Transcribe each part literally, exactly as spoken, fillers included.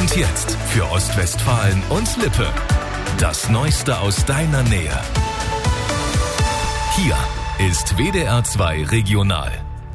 Und jetzt für Ostwestfalen und Lippe. Das Neueste aus deiner Nähe. Hier ist W D R zwei Regional.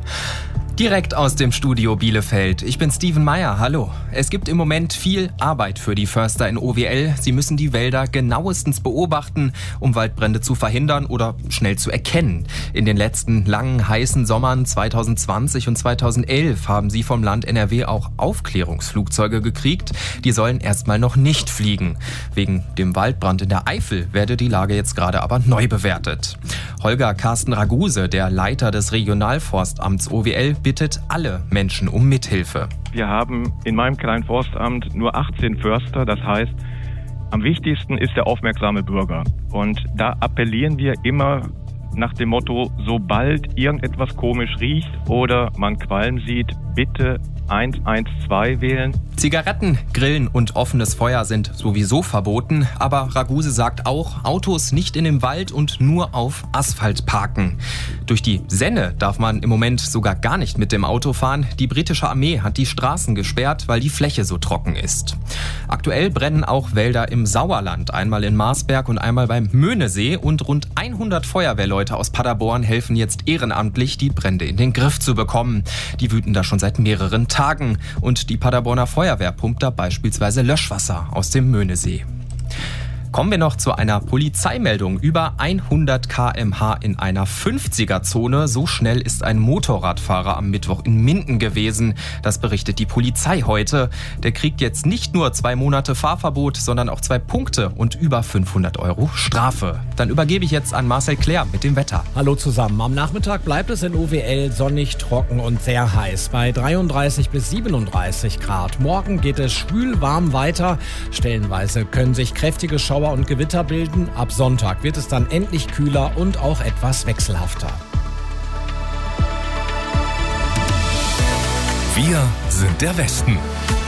Direkt aus dem Studio Bielefeld. Ich bin Steven Meyer. Hallo. Es gibt im Moment viel Arbeit für die Förster in O W L. Sie müssen die Wälder genauestens beobachten, um Waldbrände zu verhindern oder schnell zu erkennen. In den letzten langen, heißen Sommern zwanzig zwanzig und zweitausendelf haben sie vom Land N R W auch Aufklärungsflugzeuge gekriegt. Die sollen erstmal noch nicht fliegen. Wegen dem Waldbrand in der Eifel werde die Lage jetzt gerade aber neu bewertet. Holger Carsten Raguse, der Leiter des Regionalforstamts O W L, bittet alle Menschen um Mithilfe. Wir haben in meinem kleinen Forstamt nur achtzehn Förster. Das heißt, am wichtigsten ist der aufmerksame Bürger. Und da appellieren wir immer nach dem Motto, sobald irgendetwas komisch riecht oder man Qualm sieht, bitte eins eins zwei wählen. Zigaretten, Grillen und offenes Feuer sind sowieso verboten. Aber Raguse sagt auch, Autos nicht in dem Wald und nur auf Asphalt parken. Durch die Senne darf man im Moment sogar gar nicht mit dem Auto fahren. Die britische Armee hat die Straßen gesperrt, weil die Fläche so trocken ist. Aktuell brennen auch Wälder im Sauerland. Einmal in Marsberg und einmal beim Möhnesee. Und rund hundert Feuerwehrleute aus Paderborn helfen jetzt ehrenamtlich, die Brände in den Griff zu bekommen. Die wüten da schon seit mehreren Tagen. Und die Paderborner Feuerwehr pumpt da beispielsweise Löschwasser aus dem Möhnesee. Kommen wir noch zu einer Polizeimeldung. Über hundert Kilometer pro Stunde in einer fünfziger-Zone. So schnell ist ein Motorradfahrer am Mittwoch in Minden gewesen. Das berichtet die Polizei heute. Der kriegt jetzt nicht nur zwei Monate Fahrverbot, sondern auch zwei Punkte und über fünfhundert Euro Strafe. Dann übergebe ich jetzt an Marcel Claire mit dem Wetter. Hallo zusammen. Am Nachmittag bleibt es in O W L sonnig, trocken und sehr heiß. Bei dreiunddreißig bis siebenunddreißig Grad. Morgen geht es schwül warm weiter. Stellenweise können sich kräftige Schauer und Gewitter bilden. Ab Sonntag wird es dann endlich kühler und auch etwas wechselhafter. Wir sind der Westen.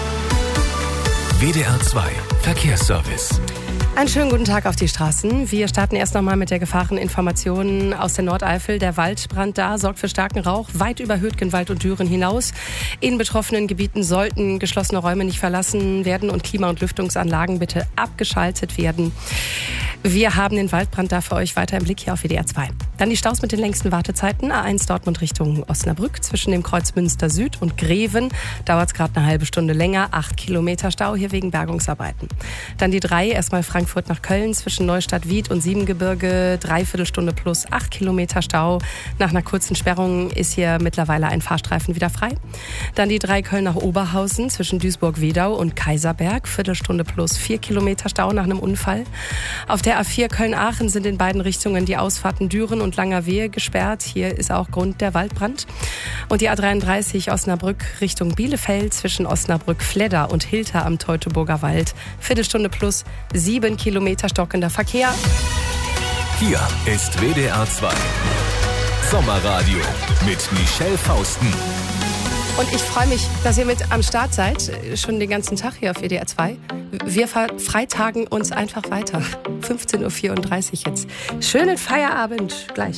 W D R zwei Verkehrsservice. Einen schönen guten Tag auf die Straßen. Wir starten erst noch mal mit der Gefahreninformation aus der Nordeifel. Der Waldbrand da sorgt für starken Rauch weit über Hürtgenwald und Düren hinaus. In betroffenen Gebieten sollten geschlossene Räume nicht verlassen werden und Klima- und Lüftungsanlagen bitte abgeschaltet werden. Wir haben den Waldbrand da für euch weiter im Blick hier auf W D R zwei. Dann die Staus mit den längsten Wartezeiten. A eins Dortmund Richtung Osnabrück. Zwischen dem Kreuz Münster Süd und Greven dauert es gerade eine halbe Stunde länger. Acht Kilometer Stau hier wegen Bergungsarbeiten. Dann die drei, erstmal Frankfurt nach Köln. Zwischen Neustadt-Wied und Siebengebirge. Dreiviertel Stunde plus acht Kilometer Stau. Nach einer kurzen Sperrung ist hier mittlerweile ein Fahrstreifen wieder frei. Dann die drei Köln nach Oberhausen. Zwischen Duisburg-Wedau und Kaiserberg. Viertelstunde plus vier Kilometer Stau nach einem Unfall. Auf der A vier Köln-Aachen sind in beiden Richtungen die Ausfahrten Düren und Langerwehe gesperrt. Hier ist auch Grund der Waldbrand. Und die A dreiunddreißig Osnabrück Richtung Bielefeld zwischen Osnabrück-Fledder und Hilter am Teutoburger Wald. Viertelstunde plus sieben Kilometer stockender Verkehr. Hier ist W D R zwei Sommerradio mit Michelle Fausten. Und ich freue mich, dass ihr mit am Start seid, schon den ganzen Tag hier auf W D R zwei. Wir freitagen uns einfach weiter. fünfzehn Uhr vierunddreißig jetzt. Schönen Feierabend gleich.